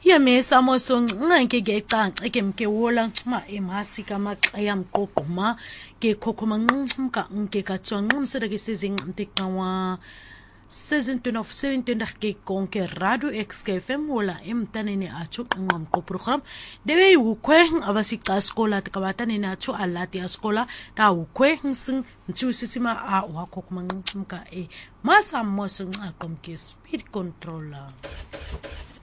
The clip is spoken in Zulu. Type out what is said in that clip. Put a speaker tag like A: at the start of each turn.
A: Ya mesa mosong ngeke ngecanca ke mke wola ma emasi kama qaya mqoqoma ke khokhoma nqumka nke ka tsonqum sera ke sizing mtikwa season 2 of 17 ke konke radio XFM wola emtaneni acho ngam ko program debe ukwe abasiqa skola tkabata ni acho alati askola ta ukwe sing ntusisima a wakho kuma nqumka masa mosong aqomke speed controller